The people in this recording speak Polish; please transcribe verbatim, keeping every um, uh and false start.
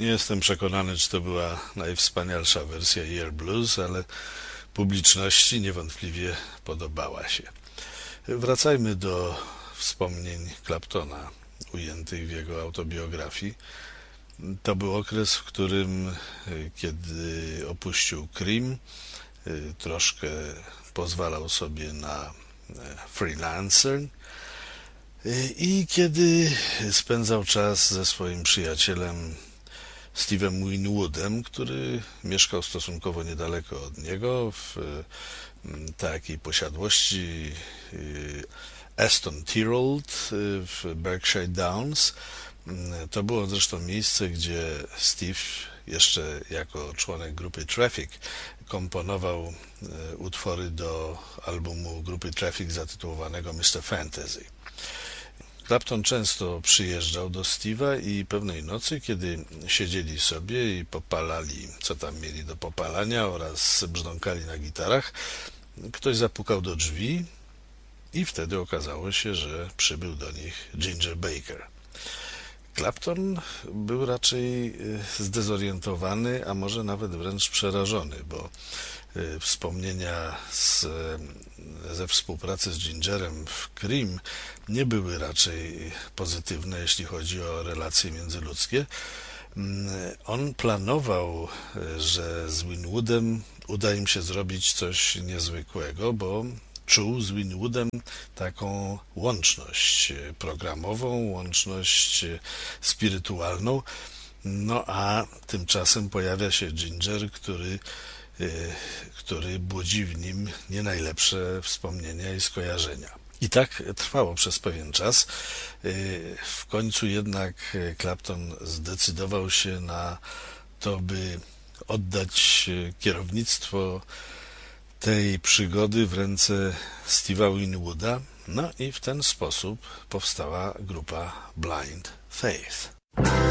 Nie jestem przekonany, czy to była najwspanialsza wersja Year Blues, ale publiczności niewątpliwie podobała się. Wracajmy do wspomnień Claptona ujętych w jego autobiografii. To był okres, w którym, kiedy opuścił Cream, troszkę pozwalał sobie na freelancer i kiedy spędzał czas ze swoim przyjacielem Steve'em Winwoodem, który mieszkał stosunkowo niedaleko od niego w takiej posiadłości Aston Thorold w Berkshire Downs. To było zresztą miejsce, gdzie Steve jeszcze jako członek grupy Traffic komponował utwory do albumu grupy Traffic zatytułowanego mister Fantasy. Clapton często przyjeżdżał do Steve'a i pewnej nocy, kiedy siedzieli sobie i popalali, co tam mieli do popalania oraz brzdąkali na gitarach, ktoś zapukał do drzwi i wtedy okazało się, że przybył do nich Ginger Baker. Clapton był raczej zdezorientowany, a może nawet wręcz przerażony, bo wspomnienia z, ze współpracy z Gingerem w Cream nie były raczej pozytywne, jeśli chodzi o relacje międzyludzkie. On planował, że z Winwoodem uda im się zrobić coś niezwykłego, bo czuł z Winwoodem taką łączność programową, łączność spirytualną. No a tymczasem pojawia się Ginger, który który budzi w nim nie najlepsze wspomnienia i skojarzenia. I tak trwało przez pewien czas. W końcu jednak Clapton zdecydował się na to, by oddać kierownictwo tej przygody w ręce Steve'a Winwooda. No i w ten sposób powstała grupa Blind Faith.